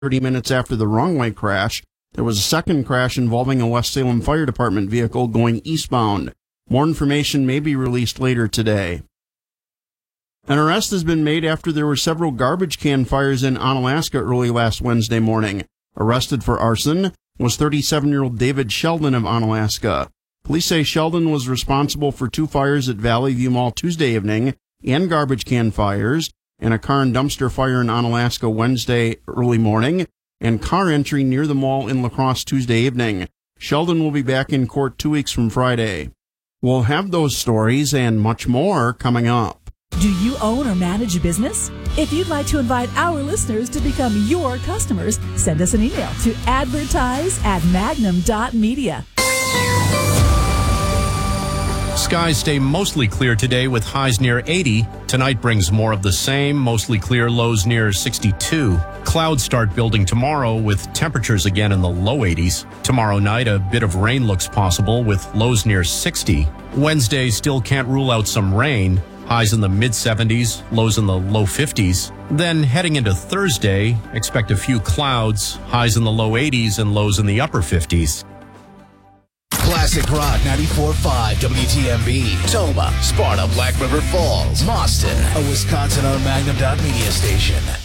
30 minutes after the wrong-way crash, there was a second crash involving a West Salem Fire Department vehicle going eastbound. More information may be released later today. An arrest has been made after there were several garbage can fires in Onalaska early last Wednesday morning. Arrested for arson was 37-year-old David Sheldon of Onalaska. Police say Sheldon was responsible for 2 fires at Valley View Mall Tuesday evening and garbage can fires, and a car and dumpster fire in Onalaska Wednesday early morning, and car entry near the mall in La Crosse Tuesday evening. Sheldon will be back in court 2 weeks from Friday. We'll have those stories and much more coming up. Do you own or manage a business? If you'd like to invite our listeners to become your customers, send us an email to advertise@magnum.media. Skies stay mostly clear today with highs near 80. Tonight brings more of the same, mostly clear, lows near 62. Clouds start building tomorrow with temperatures again in the low 80s. Tomorrow night, a bit of rain looks possible with lows near 60. Wednesday still can't rule out some rain. Highs in the mid-70s, lows in the low 50s. Then heading into Thursday, expect a few clouds, highs in the low 80s and lows in the upper 50s. Classic Rock 94.5 WTMB, Toma, Sparta, Black River Falls, Boston, a Wisconsin-owned Magnum.media station.